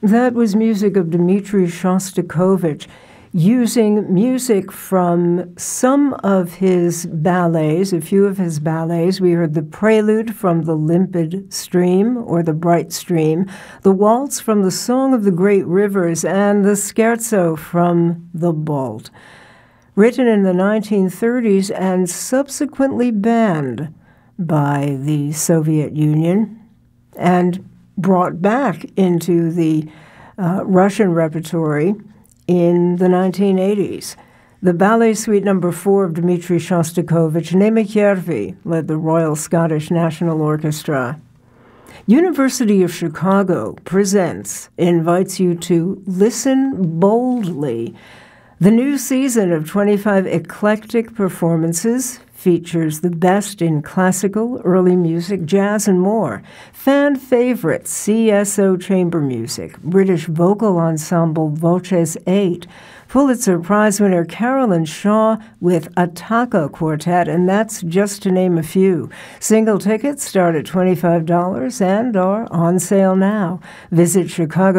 That was music of Dmitri Shostakovich, using music from some of his ballets, a few of his ballets. We heard the prelude from the Limpid Stream, or the Bright Stream, the waltz from the Song of the Great Rivers, and the scherzo from the Bald. Written in the 1930s and subsequently banned by the Soviet Union and brought back into the Russian repertory in the 1980s. The Ballet Suite No. 4 of Dmitri Shostakovich, Nemechervi, led the Royal Scottish National Orchestra. University of Chicago invites you to listen boldly. The new season of 25 eclectic performances features the best in classical, early music, jazz, and more. Fan favorite CSO chamber music, British vocal ensemble Voces 8, Pulitzer Prize winner Carolyn Shaw with Attacca Quartet, and that's just to name a few. Single tickets start at $25 and are on sale now. Visit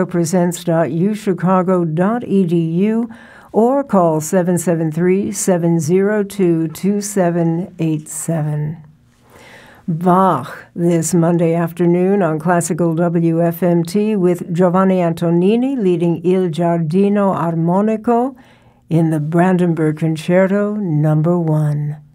chicagopresents.uchicago.edu or call 773-702-2787. Bach this Monday afternoon on Classical WFMT with Giovanni Antonini leading Il Giardino Armonico in the Brandenburg Concerto No. 1.